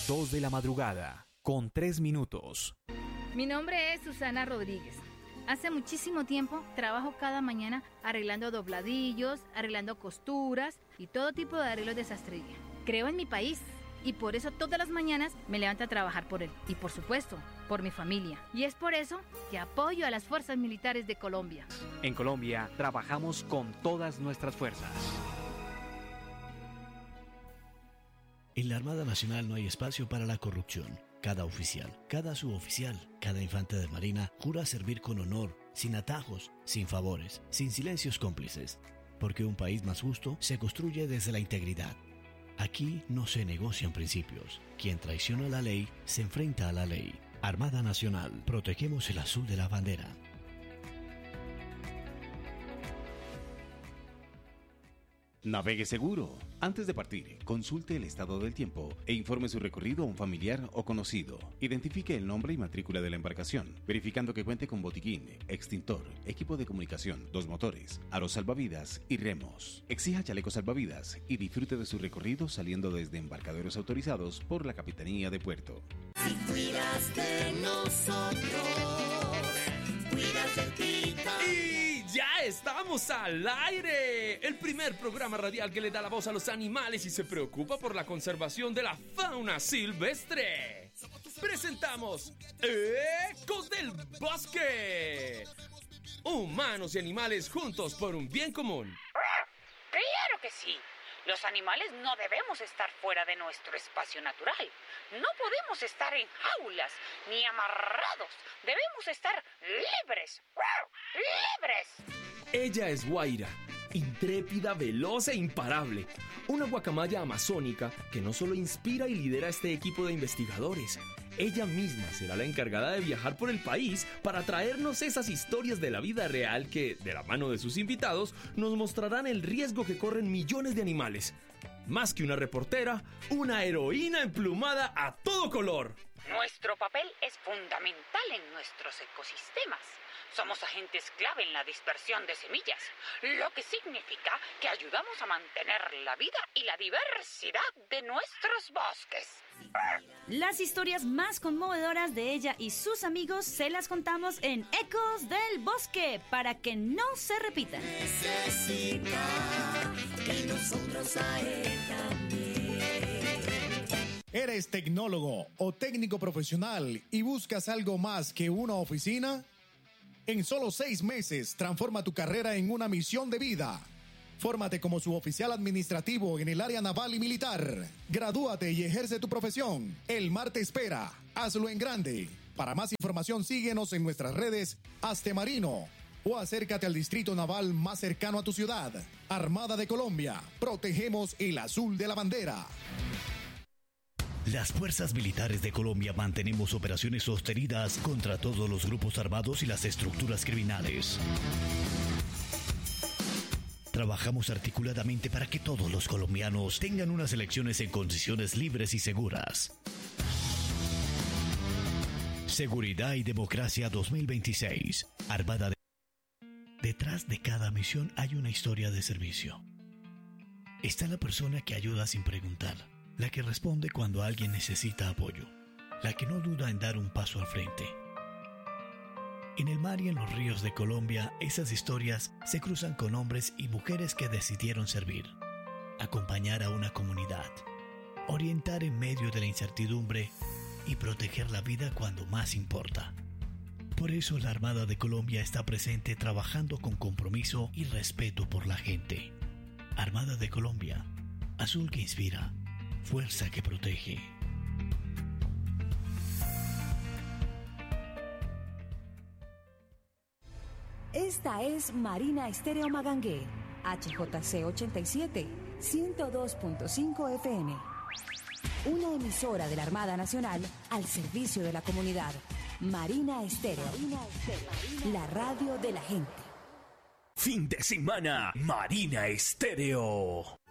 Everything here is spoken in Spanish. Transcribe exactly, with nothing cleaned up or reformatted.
dos de la madrugada, con tres minutos. Mi nombre es Susana Rodríguez. Hace muchísimo tiempo trabajo cada mañana arreglando dobladillos, arreglando costuras y todo tipo de arreglos de sastrería. Creo en mi país y por eso todas las mañanas me levanto a trabajar por él. Y por supuesto, por mi familia. Y es por eso que apoyo a las fuerzas militares de Colombia. En Colombia trabajamos con todas nuestras fuerzas. En la Armada Nacional no hay espacio para la corrupción. Cada oficial, cada suboficial, cada infante de marina jura servir con honor, sin atajos, sin favores, sin silencios cómplices. Porque un país más justo se construye desde la integridad. Aquí no se negocian principios. Quien traiciona la ley se enfrenta a la ley. Armada Nacional, protegemos el azul de la bandera. Navegue seguro. Antes de partir, consulte el estado del tiempo e informe su recorrido a un familiar o conocido. Identifique el nombre y matrícula de la embarcación, verificando que cuente con botiquín, extintor, equipo de comunicación, dos motores, aros salvavidas y remos. Exija chalecos salvavidas y disfrute de su recorrido saliendo desde embarcaderos autorizados por la Capitanía de Puerto. Si cuidas de nosotros, cuidas de ti también. ¡Ya estamos al aire! El primer programa radial que le da la voz a los animales y se preocupa por la conservación de la fauna silvestre. Presentamos Ecos del Bosque. Humanos y animales juntos por un bien común. ¡Claro que sí! Los animales no debemos estar fuera de nuestro espacio natural. No podemos estar en jaulas ni amarrados. Debemos estar libres. ¡Libres! Ella es Guaira, intrépida, veloz e imparable. Una guacamaya amazónica que no solo inspira y lidera este equipo de investigadores. Ella misma será la encargada de viajar por el país para traernos esas historias de la vida real que, de la mano de sus invitados, nos mostrarán el riesgo que corren millones de animales. Más que una reportera, una heroína emplumada a todo color. Nuestro papel es fundamental en nuestros ecosistemas. Somos agentes clave en la dispersión de semillas, lo que significa que ayudamos a mantener la vida y la diversidad de nuestros bosques. Las historias más conmovedoras de ella y sus amigos se las contamos en Ecos del Bosque para que no se repitan. Necesita que nosotros a él también. ¿Eres tecnólogo o técnico profesional y buscas algo más que una oficina? En solo seis meses, transforma tu carrera en una misión de vida. Fórmate como suboficial administrativo en el área naval y militar. Gradúate y ejerce tu profesión. El mar te espera. Hazlo en grande. Para más información, síguenos en nuestras redes Hazte Marino o acércate al distrito naval más cercano a tu ciudad. Armada de Colombia. Protegemos el azul de la bandera. Las fuerzas militares de Colombia mantenemos operaciones sostenidas contra todos los grupos armados y las estructuras criminales. Trabajamos articuladamente para que todos los colombianos tengan unas elecciones en condiciones libres y seguras. Seguridad y Democracia dos mil veintiséis. Armada de... Detrás de cada misión hay una historia de servicio. Está la persona que ayuda sin preguntar, la que responde cuando alguien necesita apoyo, la que no duda en dar un paso al frente. En el mar y en los ríos de Colombia, esas historias se cruzan con hombres y mujeres que decidieron servir, acompañar a una comunidad, orientar en medio de la incertidumbre y proteger la vida cuando más importa. Por eso la Armada de Colombia está presente trabajando con compromiso y respeto por la gente. Armada de Colombia, azul que inspira, fuerza que protege. Esta es Marina Estéreo Magangué, H J C ochenta y siete, ciento dos punto cinco F M. Una emisora de la Armada Nacional al servicio de la comunidad. Marina Estéreo, Marina Estéreo, la radio de la gente. Fin de semana, Marina Estéreo.